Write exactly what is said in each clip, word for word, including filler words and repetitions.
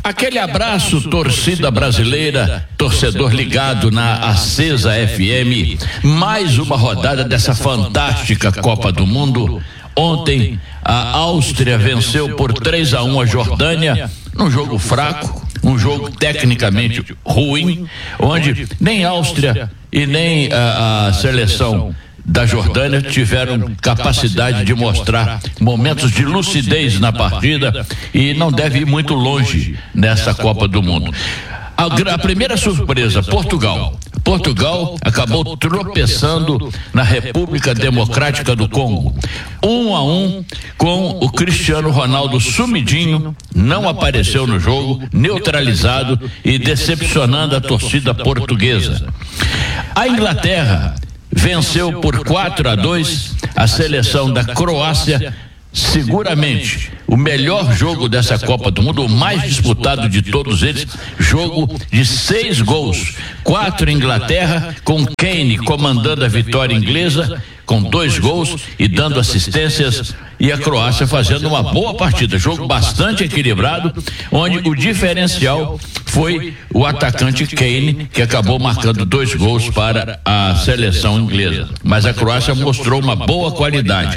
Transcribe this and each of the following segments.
Aquele abraço, torcida brasileira, torcedor ligado na Acesa F M. Mais uma rodada dessa fantástica Copa do Mundo. Ontem a Áustria venceu por três a um a Jordânia, num jogo fraco, um jogo tecnicamente ruim, onde nem a Áustria e nem a, a seleção da Jordânia tiveram capacidade de mostrar momentos de lucidez na partida e não deve ir muito longe nessa Copa do Mundo. A, a primeira surpresa, Portugal. Portugal acabou tropeçando na República Democrática do Congo. Um a um com o Cristiano Ronaldo sumidinho, não apareceu no jogo, neutralizado e decepcionando a torcida portuguesa. A Inglaterra venceu por quatro a dois a seleção da Croácia, seguramente o melhor jogo dessa Copa do Mundo, o mais disputado de todos eles, jogo de seis gols, quatro Inglaterra, com Kane comandando a vitória inglesa, com dois gols e dando assistências, e a Croácia fazendo uma boa partida, jogo bastante equilibrado, onde o diferencial foi o atacante Kane, que acabou marcando dois gols para a seleção inglesa, mas a Croácia mostrou uma boa qualidade.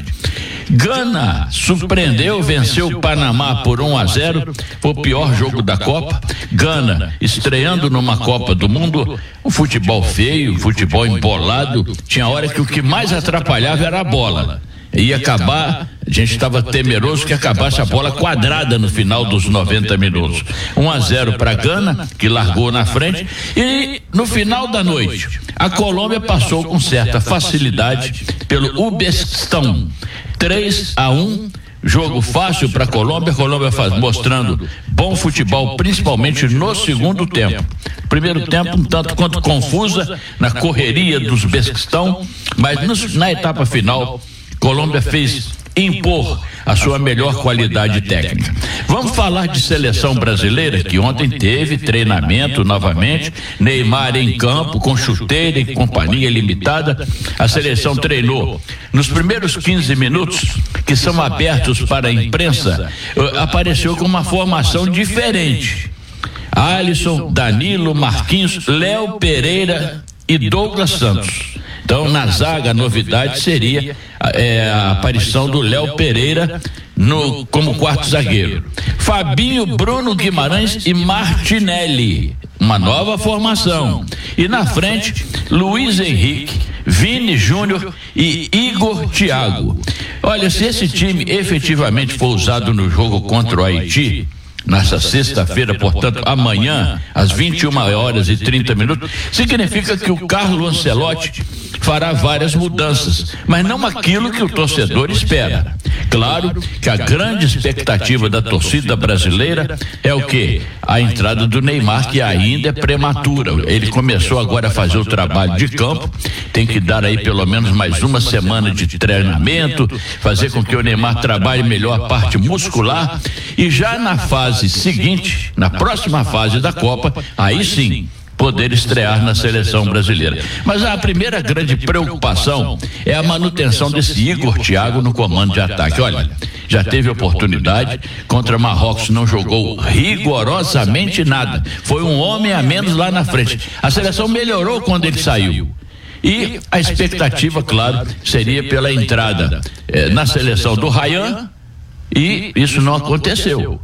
Gana surpreendeu, venceu o Panamá por um a zero, foi o pior jogo da Copa. Gana estreando numa Copa do Mundo, um futebol feio, futebol embolado, tinha hora que o que mais atrapalhava era a bola. Ia acabar, a gente estava temeroso que acabasse a bola quadrada no final dos noventa minutos. um a zero para Gana, que largou na frente, e no final da noite a Colômbia passou com certa facilidade pelo Uzbequistão, três a um, jogo fácil para a Colômbia, a Colômbia faz, mostrando bom futebol, principalmente no segundo tempo. Primeiro tempo um tanto quanto confusa na correria do Uzbequistão, mas no, na etapa final Colômbia fez impor a sua melhor qualidade técnica. Vamos falar de seleção brasileira, que ontem teve treinamento novamente, Neymar em campo, com chuteira e companhia limitada. A seleção treinou. Nos primeiros quinze minutos, que são abertos para a imprensa, apareceu com uma formação diferente. Alisson, Danilo, Marquinhos, Léo Pereira e Douglas Santos. Então, na zaga, a novidade seria é, a aparição do Léo Pereira no, como quarto zagueiro. Fabinho, Bruno Guimarães e Martinelli. Uma nova formação. E na frente, Luiz Henrique, Vini Júnior e Igor Thiago. Olha, se esse time efetivamente for usado no jogo contra o Haiti, nessa sexta-feira, portanto, amanhã, às vinte e uma horas e trinta minutos, significa que o Carlo Ancelotti fará várias mudanças, mas não aquilo que o torcedor espera. Claro que a grande expectativa da torcida brasileira é o quê? A entrada do Neymar, que ainda é prematura. Ele começou agora a fazer o trabalho de campo, tem que dar aí pelo menos mais uma semana de treinamento, fazer com que o Neymar trabalhe melhor a parte muscular, e já na fase seguinte, na próxima fase da Copa, aí sim poder estrear na seleção brasileira. Mas a primeira grande preocupação é a manutenção desse Igor Thiago no comando de ataque. Olha, já teve oportunidade, contra Marrocos não jogou rigorosamente nada, foi um homem a menos lá na frente. A seleção melhorou quando ele saiu. E a expectativa, claro, seria pela entrada eh, na seleção do Ryan, e isso não aconteceu.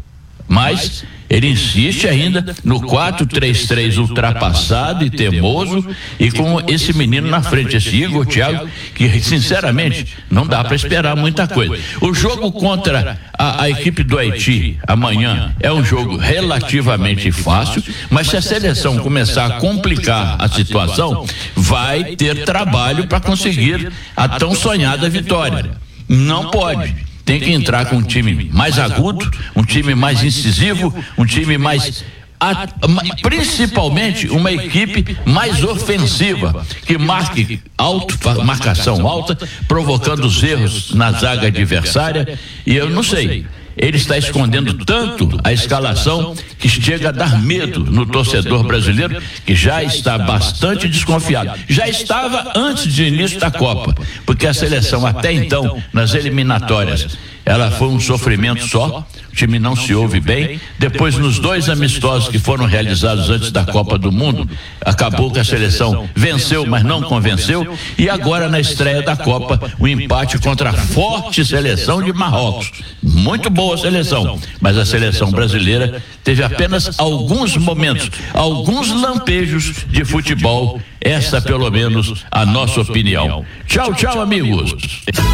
Mas ele insiste ainda no quatro três três ultrapassado e teimoso, e com esse menino na frente, esse Igor Thiago, que sinceramente não dá para esperar muita coisa. O jogo contra a, a equipe do Haiti amanhã é um jogo relativamente fácil, mas se a seleção começar a complicar a situação, vai ter trabalho para conseguir a tão sonhada vitória. Não pode. Tem que entrar com um time mais agudo, um time mais incisivo, um time mais, a, principalmente uma equipe mais ofensiva, que marque alto, marcação alta, provocando os erros na zaga adversária. E eu não sei, ele está escondendo tanto a escalação que chega a dar medo no torcedor brasileiro, que já está bastante desconfiado. Já estava antes do início da Copa, porque a seleção até então, nas eliminatórias, ela foi um sofrimento só, o time não se ouve bem. Depois, nos dois amistosos que foram realizados antes da Copa do Mundo, acabou que a seleção venceu, mas não convenceu, e agora na estreia da Copa, o empate contra a forte seleção de Marrocos. Muito boa seleção, mas a seleção brasileira teve apenas alguns momentos, alguns lampejos de futebol. Essa, pelo menos, a nossa opinião. Tchau, tchau, amigos.